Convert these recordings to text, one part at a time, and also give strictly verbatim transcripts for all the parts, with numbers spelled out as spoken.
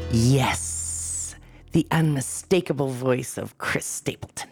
Yes, the unmistakable voice of Chris Stapleton.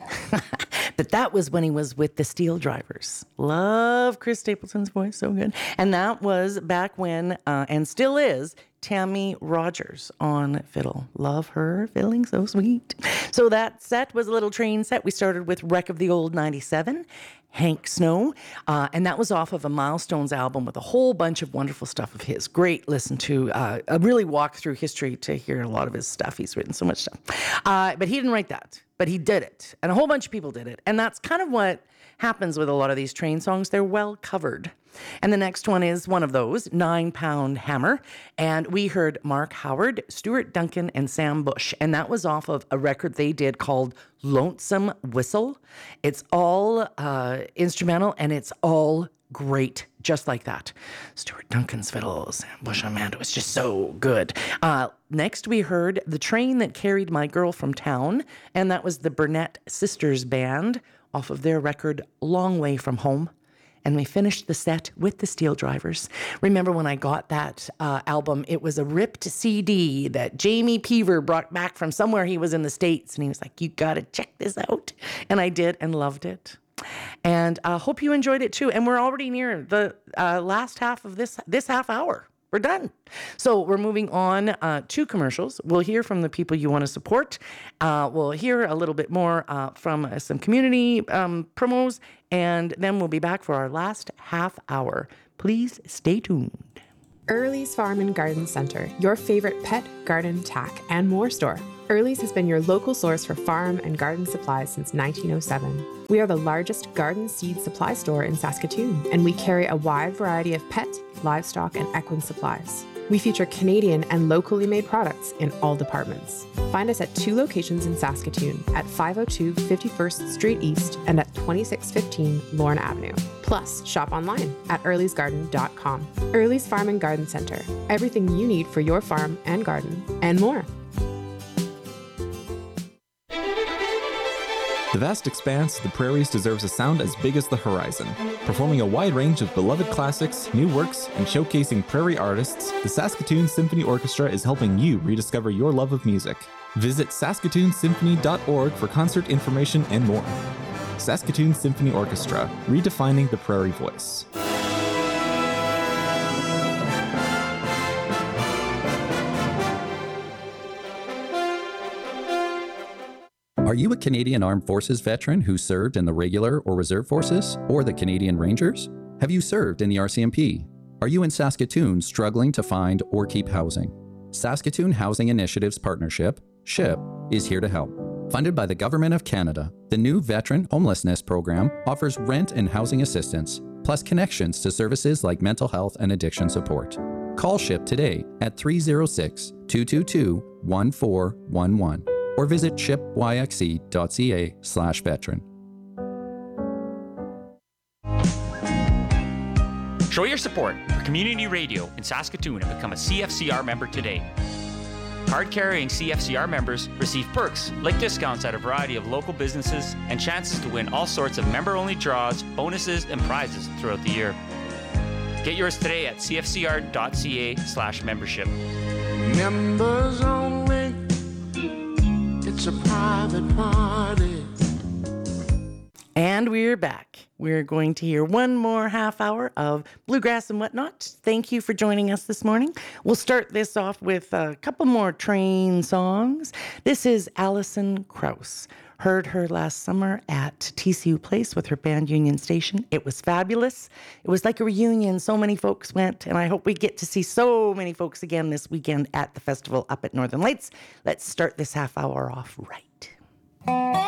But that was when he was with the Steel Drivers. Love Chris Stapleton's voice, so good. And that was back when, uh, and still is, Tammy Rogers on fiddle. Love her fiddling, so sweet. So that set was a little train set. We started with Wreck of the Old ninety-seven, Hank Snow, uh, and that was off of a Milestones album with a whole bunch of wonderful stuff of his. Great listen to. Uh, I really walk through history to hear a lot of his stuff. He's written so much stuff. Uh, but he didn't write that, but he did it. And a whole bunch of people did it. And that's kind of what happens with a lot of these train songs. They're well covered. And the next one is one of those, Nine Pound Hammer. And we heard Mark Howard, Stuart Duncan, and Sam Bush. And that was off of a record they did called Lonesome Whistle. It's all uh, instrumental, and it's all great, just like that. Stuart Duncan's fiddle, Sam Bush on Mando. It's just so good. Uh, next, we heard The Train That Carried My Girl From Town. And that was the Burnett Sisters Band off of their record Long Way From Home. And we finished the set with the Steel Drivers. Remember when I got that uh, album, it was a ripped C D that Jamie Peaver brought back from somewhere he was in the States. And he was like, you got to check this out. And I did and loved it. And I uh, hope you enjoyed it too. And we're already near the uh, last half of this this half hour. We're done. So we're moving on uh, to commercials. We'll hear from the people you want to support. Uh, we'll hear a little bit more uh, from uh, some community um, promos, and then we'll be back for our last half hour. Please stay tuned. Early's Farm and Garden Center, your favorite pet, garden, tack, and more store. Early's has been your local source for farm and garden supplies since nineteen oh seven. We are the largest garden seed supply store in Saskatoon, and we carry a wide variety of pet, livestock, and equine supplies. We feature Canadian and locally made products in all departments. Find us at two locations in Saskatoon, at five oh two fifty-first Street East and at twenty-six fifteen Lorne Avenue. Plus, shop online at earlys garden dot com. Early's Farm and Garden Center. Everything you need for your farm and garden, and more. The vast expanse of the prairies deserves a sound as big as the horizon. Performing a wide range of beloved classics, new works, and showcasing prairie artists, the Saskatoon Symphony Orchestra is helping you rediscover your love of music. Visit saskatoon symphony dot org for concert information and more. Saskatoon Symphony Orchestra, redefining the prairie voice. Are you a Canadian Armed Forces veteran who served in the regular or reserve forces, or the Canadian Rangers? Have you served in the R C M P? Are you in Saskatoon struggling to find or keep housing? Saskatoon Housing Initiatives Partnership, SHIP, is here to help. Funded by the Government of Canada, the new Veteran Homelessness Program offers rent and housing assistance, plus connections to services like mental health and addiction support. Call SHIP today at three oh six, two two two, one four one one. or visit shipyxe.ca slash veteran. Show your support for community radio in Saskatoon and become a C F C R member today. Card-carrying C F C R members receive perks like discounts at a variety of local businesses and chances to win all sorts of member-only draws, bonuses, and prizes throughout the year. Get yours today at cfcr.ca slash membership. Members only. It's a private party. And we're back. We're going to hear one more half hour of Bluegrass and Whatnot. Thank you for joining us this morning. We'll start this off with a couple more train songs. This is Alison Krauss. Heard her last summer at T C U Place with her band Union Station. It was fabulous. It was like a reunion. So many folks went, and I hope we get to see so many folks again this weekend at the festival up at Northern Lights. Let's start this half hour off right.